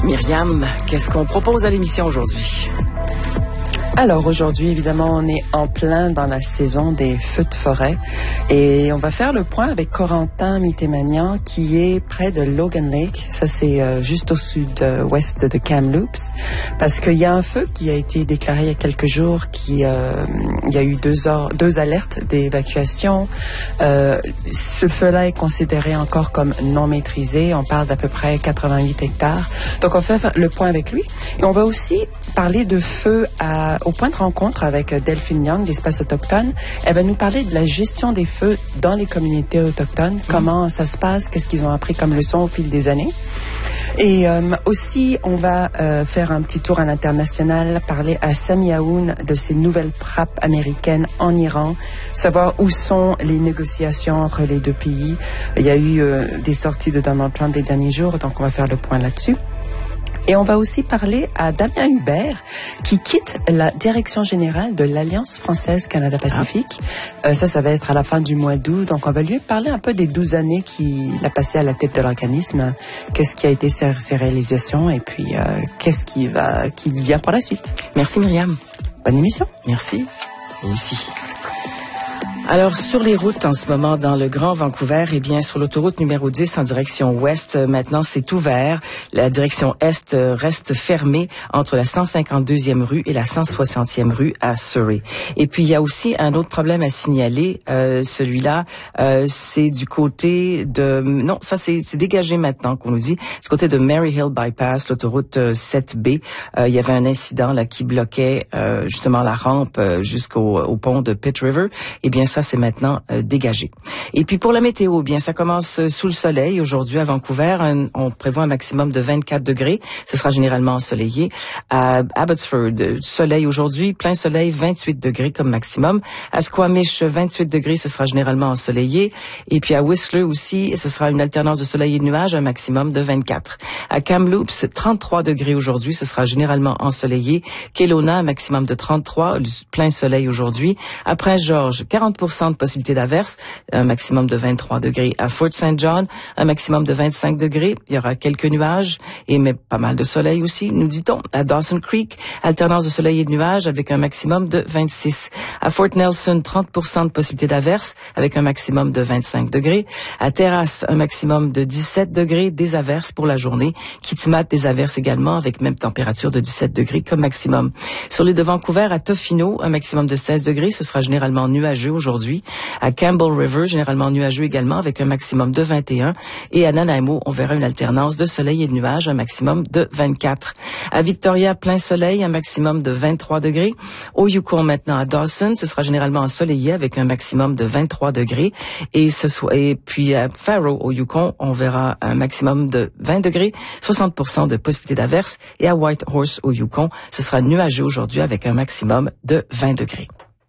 Myriam, qu'est-ce qu'on propose à l'émission aujourd'hui? Alors aujourd'hui, évidemment, on est en plein dans la saison des feux de forêt et on va faire le point avec Corentin Mitemanian qui est près de Logan Lake. Ça, c'est juste au sud-ouest de Kamloops parce qu'il y a un feu qui a été déclaré il y a quelques jours il y a eu deux alertes d'évacuation. Ce feu-là est considéré encore comme non maîtrisé. On parle d'à peu près 88 hectares. Donc, on va faire le point avec lui et on va aussi parler de feu au point de rencontre avec Delphine Young d'Espace Autochtone. Elle va nous parler de la gestion des feux dans les communautés autochtones, comment ça se passe, qu'est-ce qu'ils ont appris comme leçon au fil des années. Et aussi, on va faire un petit tour à l'international, parler à Sami Aoun de ces nouvelles frappes américaines en Iran, savoir où sont les négociations entre les deux pays. Il y a eu des sorties de Donald Trump les derniers jours, donc on va faire le point là-dessus. Et on va aussi parler à Damien Hubert, qui quitte la direction générale de l'Alliance française Canada-Pacifique. Ça va être à la fin du mois d'août. Donc, on va lui parler un peu des 12 années qu'il a passé à la tête de l'organisme. Qu'est-ce qui a été ses réalisations et puis qu'est-ce qui vient pour la suite. Merci Myriam. Bonne émission. Merci. Vous aussi. Alors, sur les routes en ce moment dans le Grand Vancouver, eh bien, sur l'autoroute numéro 10 en direction ouest, maintenant c'est ouvert. La direction est reste fermée entre la 152e rue et la 160e rue à Surrey. Et puis, il y a aussi un autre problème à signaler. Celui-là, c'est du côté de... Non, ça c'est dégagé maintenant qu'on nous dit. Du côté de Mary Hill Bypass, l'autoroute 7B, il y avait un incident là qui bloquait justement la rampe jusqu'au pont de Pitt River. Eh bien, ça, c'est maintenant dégagé. Et puis, pour la météo, bien, ça commence sous le soleil. Aujourd'hui, à Vancouver, on prévoit un maximum de 24 degrés. Ce sera généralement ensoleillé. À Abbotsford, soleil aujourd'hui, plein soleil, 28 degrés comme maximum. À Squamish, 28 degrés, ce sera généralement ensoleillé. Et puis, à Whistler aussi, ce sera une alternance de soleil et de nuages, un maximum de 24. À Kamloops, 33 degrés aujourd'hui, ce sera généralement ensoleillé. Kelowna, un maximum de 33, plein soleil aujourd'hui. À Prince-Georges, 40% de possibilité d'averse, un maximum de 23 degrés. À Fort St. John, un maximum de 25 degrés. Il y aura quelques nuages, mais pas mal de soleil aussi, nous dit-on. À Dawson Creek, alternance de soleil et de nuages avec un maximum de 26. À Fort Nelson, 30% de possibilité d'averse avec un maximum de 25 degrés. À Terrace, un maximum de 17 degrés, des averses pour la journée. Kitimat, des averses également avec même température de 17 degrés comme maximum. Sur l'île de Vancouver, à Tofino, un maximum de 16 degrés. Ce sera généralement nuageux aujourd'hui. À Campbell River, généralement nuageux également avec un maximum de 21. Et à Nanaimo, on verra une alternance de soleil et de nuages, un maximum de 24. À Victoria, plein soleil, un maximum de 23 degrés. Au Yukon, maintenant à Dawson, ce sera généralement ensoleillé avec un maximum de 23 degrés. Et puis à Faro, au Yukon, on verra un maximum de 20 degrés, 60% de possibilité d'averse. Et à Whitehorse, au Yukon, ce sera nuageux aujourd'hui avec un maximum de 20 degrés.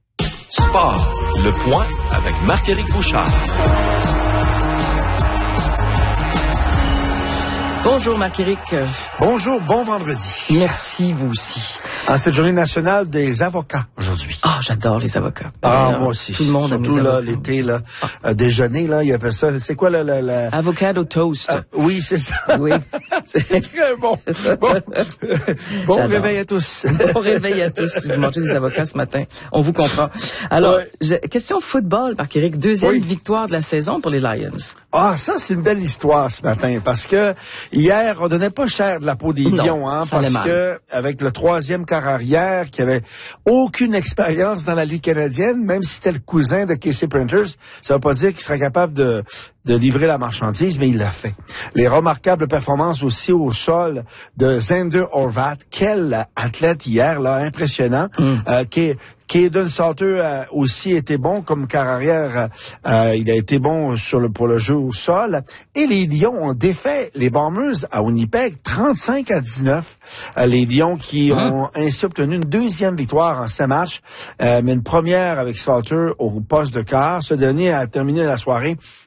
Sport, le point avec Marc-Éric Bouchard. Bonjour Marc-Éric. Bonjour, bon vendredi. Merci, vous aussi. Cette journée nationale des avocats aujourd'hui. Ah, j'adore les avocats. Moi aussi. Tout le monde aime surtout les là, avocats. l'été, là, déjeuner, là, ils appellent ça, c'est quoi la... Avocado toast. Oui, c'est ça. Oui. C'est très bon. Bon réveil à tous. Bon réveil à tous. Vous mangez des avocats ce matin. On vous comprend. Alors, question football, Marc-Éric. Deuxième victoire de la saison pour les Lions. Ah, ça, c'est une belle histoire ce matin, parce que hier, on donnait pas cher de la peau des Lions, parce que avec le troisième quart arrière, qui avait aucune expérience dans la Ligue canadienne, même si c'était le cousin de Casey Printers, ça veut pas dire qu'il serait capable de livrer la marchandise, mais il l'a fait. Les remarquables performances aussi au sol de Xander Horvat, quel athlète hier, là, impressionnant, Caden Salter a aussi été bon comme quart arrière. Il a été bon pour le jeu au sol. Et les Lions ont défait les Bombers à Winnipeg 35-19. Les Lions qui ont ainsi obtenu une deuxième victoire en 5 matchs, mais une première avec Salter au poste de quart. Ce dernier a terminé la soirée avec 100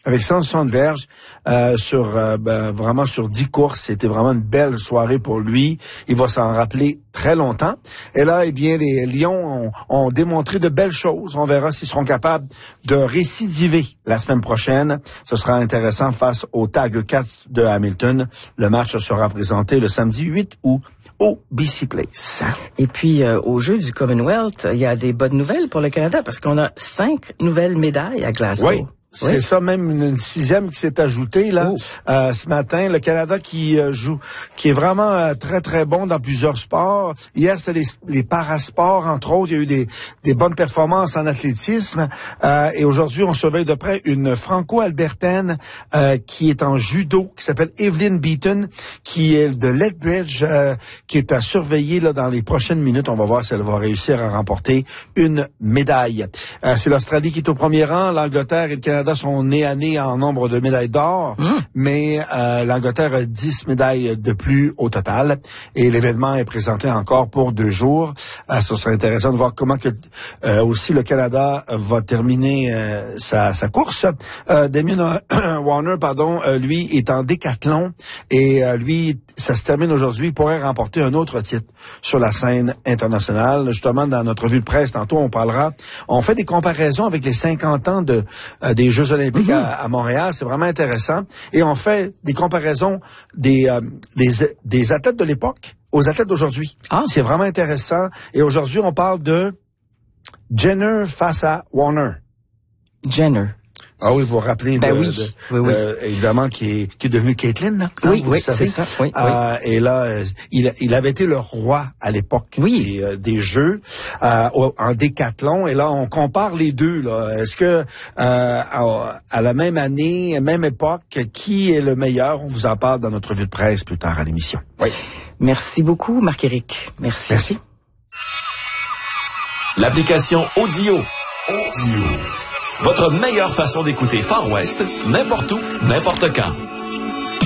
160 verges vraiment sur 10 courses. C'était vraiment une belle soirée pour lui. Il va s'en rappeler très longtemps. Et là, eh bien, les Lions ont démontré de belles choses. On verra s'ils seront capables de récidiver la semaine prochaine. Ce sera intéressant face aux Tiger Cats de Hamilton. Le match sera présenté le samedi 8 août au BC Place. Et puis, au jeu du Commonwealth, il y a des bonnes nouvelles pour le Canada parce qu'on a 5 nouvelles médailles à Glasgow. Oui. C'est ça, même une 6e qui s'est ajoutée là ce matin. Le Canada qui est vraiment très très bon dans plusieurs sports. Hier c'était les parasports entre autres. Il y a eu des bonnes performances en athlétisme. Et aujourd'hui on surveille de près une franco-albertaine qui est en judo, qui s'appelle Evelyn Beaton, qui est de Lethbridge, qui est à surveiller là dans les prochaines minutes. On va voir si elle va réussir à remporter une médaille. C'est l'Australie qui est au premier rang, l'Angleterre et le Canada sont nez à nez en nombre de médailles d'or, mais l'Angleterre a 10 médailles de plus au total. Et l'événement est présenté encore pour 2 jours. Ça serait intéressant de voir comment que aussi le Canada va terminer sa course. Damien Warner, lui est en décathlon et lui, ça se termine aujourd'hui. Il pourrait remporter un autre titre sur la scène internationale. Justement, dans notre revue de presse, tantôt, on fait des comparaisons avec les 50 ans des Jeux olympiques à Montréal. C'est vraiment intéressant. Et on fait des comparaisons des athlètes de l'époque aux athlètes d'aujourd'hui. C'est vraiment intéressant. Et aujourd'hui, on parle de Jenner face à Warner. Jenner. Ah oui, vous vous rappelez évidemment qui est devenu Caitlyn, là. Oui, c'est ça. Oui, et là, il avait été le roi à l'époque des Jeux en décathlon. Et là, on compare les deux. Là, est-ce que à la même année, même époque, qui est le meilleur? On vous en parle dans notre revue de presse plus tard à l'émission. Oui. Merci beaucoup, Marc-Éric. Merci. L'application Audio. Votre meilleure façon d'écouter Far West, n'importe où, n'importe quand.